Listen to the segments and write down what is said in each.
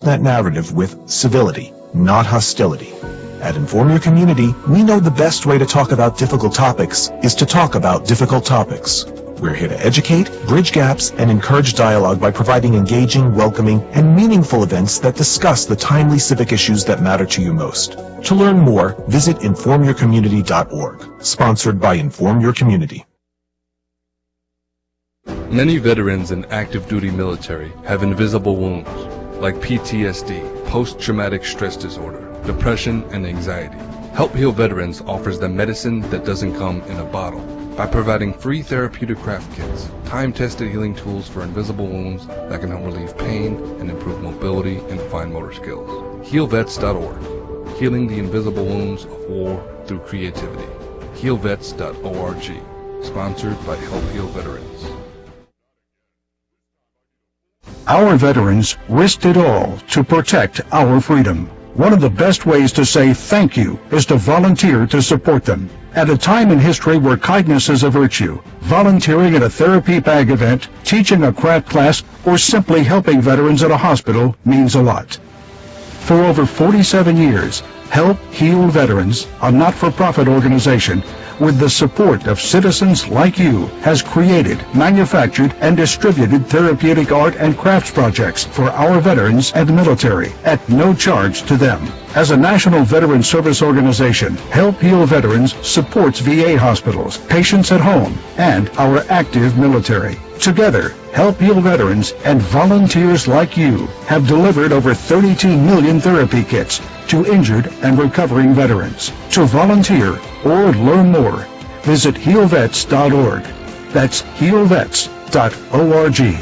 that narrative with civility, not hostility. At Inform Your Community, we know the best way to talk about difficult topics is to talk about difficult topics. We're here to educate, bridge gaps, and encourage dialogue by providing engaging, welcoming, and meaningful events that discuss the timely civic issues that matter to you most. To learn more, visit informyourcommunity.org. Sponsored by Inform Your Community. Many veterans in active duty military have invisible wounds, like PTSD, post-traumatic stress disorder, depression, and anxiety. Help Heal Veterans offers them medicine that doesn't come in a bottle by providing free therapeutic craft kits, time-tested healing tools for invisible wounds that can help relieve pain and improve mobility and fine motor skills. HealVets.org, healing the invisible wounds of war through creativity. HealVets.org, sponsored by Help Heal Veterans. Our veterans risked it all to protect our freedom. One of the best ways to say thank you is to volunteer to support them. At a time in history where kindness is a virtue, volunteering at a therapy bag event, teaching a craft class, or simply helping veterans at a hospital means a lot. For over 47 years, Help Heal Veterans, a not-for-profit organization, with the support of citizens like you, has created, manufactured, and distributed therapeutic art and crafts projects for our veterans and military at no charge to them. As a national veteran service organization, Help Heal Veterans supports VA hospitals, patients at home, and our active military. Together, Help Heal Veterans and volunteers like you have delivered over 32 million therapy kits to injured and recovering veterans. To volunteer or learn more, visit HealVets.org. That's HealVets.org.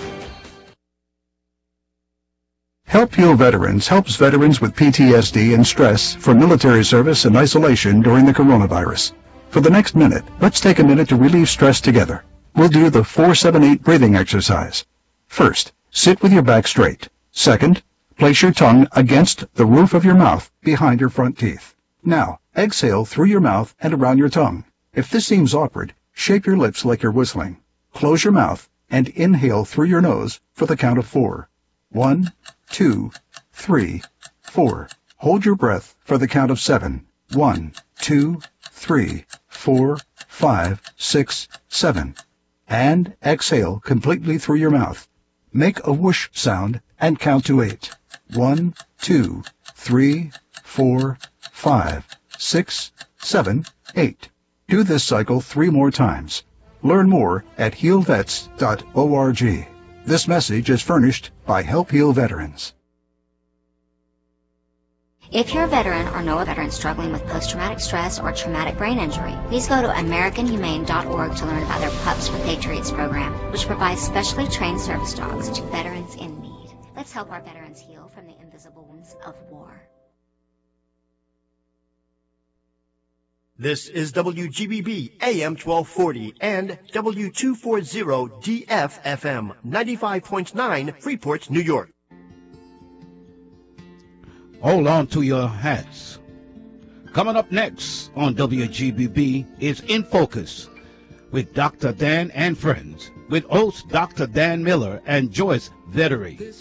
Help Heal Veterans helps veterans with PTSD and stress from military service and isolation during the coronavirus. For the next minute, let's take a minute to relieve stress together. We'll do the 4-7-8 breathing exercise. First, sit with your back straight. Second, place your tongue against the roof of your mouth behind your front teeth. Now, exhale through your mouth and around your tongue. If this seems awkward, shape your lips like you're whistling. Close your mouth and inhale through your nose for the count of 4. 1, 2, 3, 4. Hold your breath for the count of 7. 1, 2, 3, 4, 5, 6, 7. And exhale completely through your mouth. Make a whoosh sound and count to 8. 1, 2, 3, 4, 5, 6, 7, 8. Do this cycle 3 more times. Learn more at HealVets.org. This message is furnished by Help Heal Veterans. If you're a veteran or know a veteran struggling with post-traumatic stress or traumatic brain injury, please go to AmericanHumane.org to learn about their Pups for Patriots program, which provides specially trained service dogs to veterans in need. Let's help our veterans heal from the invisible wounds of war. This is WGBB AM 1240 and W240 DFFM 95.9 Freeport, New York. Hold on to your hats. Coming up next on WGBB is In Focus with Dr. Dan and Friends, with hosts Dr. Dan Miller and Joyce Vettery.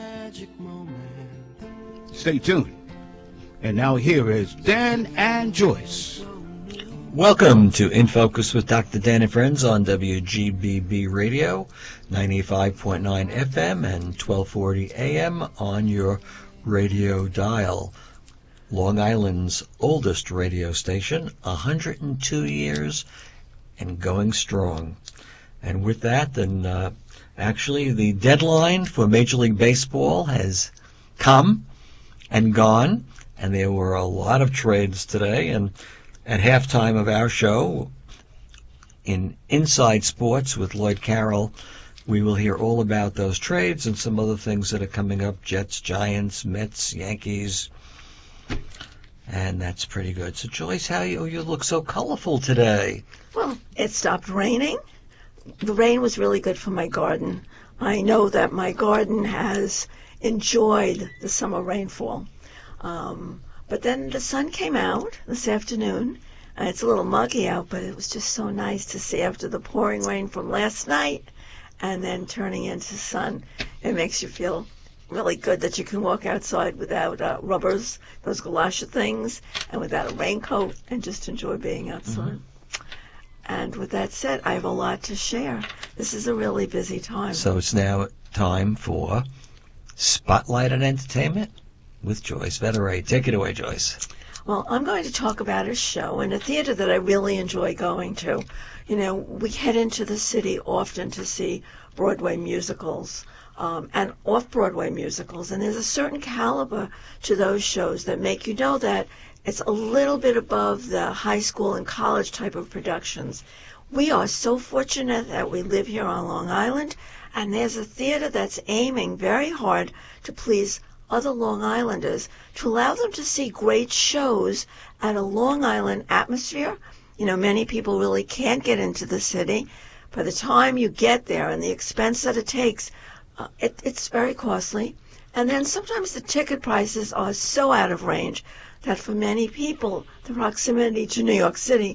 Stay tuned. And now here is Dan and Joyce. Welcome to In Focus with Dr. Dan and Friends on WGBB Radio, 95.9 FM and 1240 AM on your radio dial. Long Island's oldest radio station, 102 years and going strong. And with that, then actually the deadline for Major League Baseball has come and gone, and there were a lot of trades today. And at halftime of our show, in Inside Sports with Lloyd Carroll, we will hear all about those trades and some other things that are coming up. Jets, Giants, Mets, Yankees. And that's pretty good. So, Joyce, how you look so colorful today? Well, it stopped raining. The rain was really good for my garden. I know that my garden has enjoyed the summer rainfall. But then the sun came out this afternoon. It's a little muggy out, but it was just so nice to see after the pouring rain from last night and then turning into sun. It makes you feel really good that you can walk outside without rubbers, those galosha things, and without a raincoat, and just enjoy being outside. Mm-hmm. And with that said, I have a lot to share. This is a really busy time. So it's now time for Spotlight on Entertainment with Joyce Vetteray. Take it away, Joyce. Well, I'm going to talk about a show in a theater that I really enjoy going to. You know, we head into the city often to see Broadway musicals and off-Broadway musicals, and there's a certain caliber to those shows that make you know that it's a little bit above the high school and college type of productions. We are so fortunate that we live here on Long Island, and there's a theater that's aiming very hard to please other Long Islanders, to allow them to see great shows at a Long Island atmosphere. You know, many people really can't get into the city. By the time you get there and the expense that it takes, it's very costly. And then sometimes the ticket prices are so out of range that for many people, the proximity to New York City,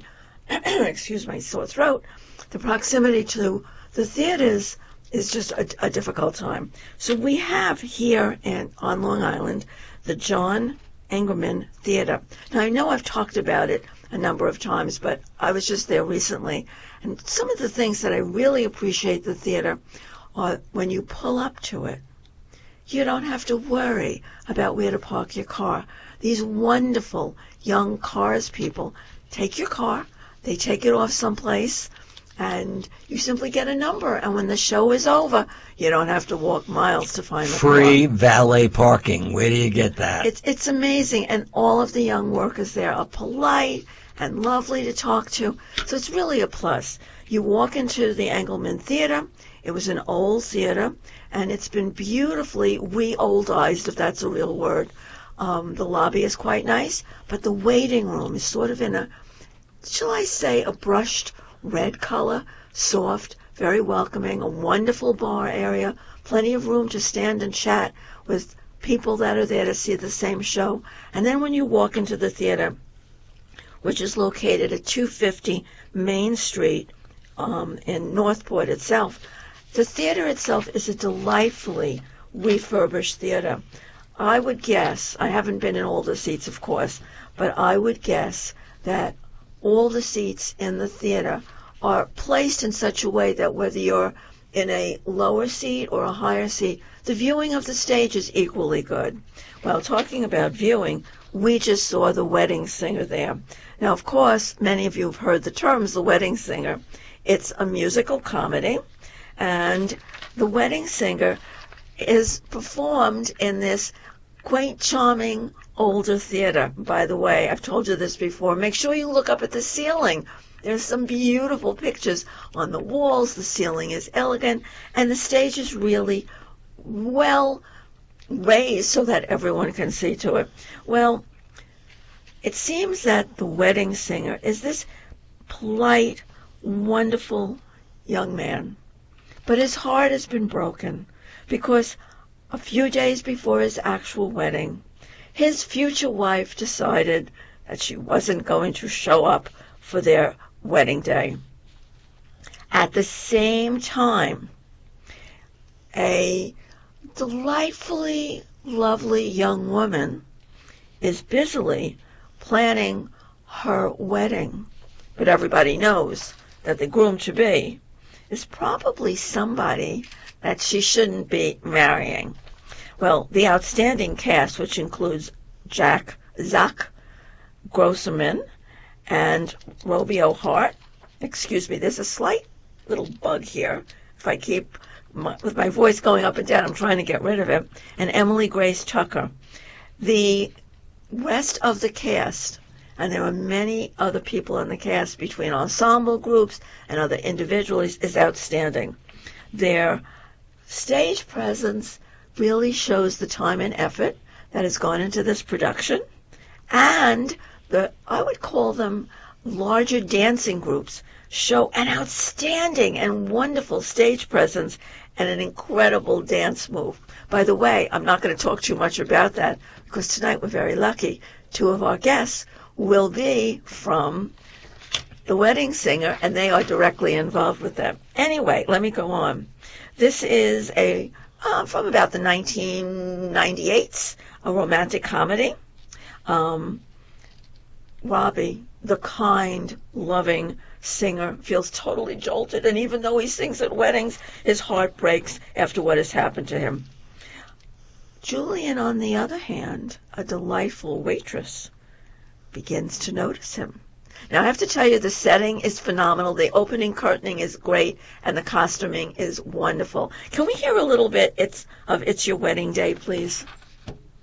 excuse my sore throat, the proximity to the theaters is just a difficult time. So we have here on Long Island the John Engerman Theater. Now, I know I've talked about it a number of times, but I was just there recently. And some of the things that I really appreciate the theater are when you pull up to it, you don't have to worry about where to park your car. These wonderful young cars people take your car, they take it off someplace, and you simply get a number. And when the show is over, you don't have to walk miles to find the free car. Valet parking. Where do you get that? It's amazing. And all of the young workers there are polite and lovely to talk to. So it's really a plus. You walk into the Engelman Theater. It was an old theater, and it's been beautifully re-oldized, if that's a real word. The lobby is quite nice, but the waiting room is sort of in a, shall I say, a brushed red color, soft, very welcoming, a wonderful bar area, plenty of room to stand and chat with people that are there to see the same show. And then when you walk into the theater, which is located at 250 Main Street in Northport itself, the theater itself is a delightfully refurbished theater. I would guess, I haven't been in all the seats, of course, but I would guess that all the seats in the theater are placed in such a way that whether you're in a lower seat or a higher seat, the viewing of the stage is equally good. Well, talking about viewing, we just saw The Wedding Singer there. Now, of course, many of you have heard the terms The Wedding Singer. It's a musical comedy, and The Wedding Singer is performed in this quaint, charming, older theater. By the way, I've told you this before. Make sure you look up at the ceiling. There's some beautiful pictures on the walls. The ceiling is elegant, and the stage is really well raised so that everyone can see to it. Well, it seems that The Wedding Singer is this polite, wonderful young man. But his heart has been broken because a few days before his actual wedding, his future wife decided that she wasn't going to show up for their wedding day. At the same time, a delightfully lovely young woman is busily planning her wedding. But everybody knows that the groom-to-be is probably somebody that she shouldn't be marrying. Well, the outstanding cast, which includes Zach Grosserman and Robio Hart. Excuse me, there's a slight little bug here. If I keep with my voice going up and down, I'm trying to get rid of it. And Emily Grace Tucker. The rest of the cast, and there are many other people in the cast between ensemble groups and other individuals, is outstanding. Their stage presence really shows the time and effort that has gone into this production, and I would call them larger dancing groups show an outstanding and wonderful stage presence and an incredible dance move. By the way, I'm not going to talk too much about that because tonight we're very lucky. Two of our guests will be from The Wedding Singer, and they are directly involved with them. Anyway, let me go on. This is a from about the 1998s, a romantic comedy. Robbie, the kind, loving singer, feels totally jolted, and even though he sings at weddings, his heart breaks after what has happened to him. Julian, on the other hand, a delightful waitress, begins to notice him. Now, I have to tell you, the setting is phenomenal. The opening curtaining is great, and the costuming is wonderful. Can we hear a little bit of It's Your Wedding Day, please?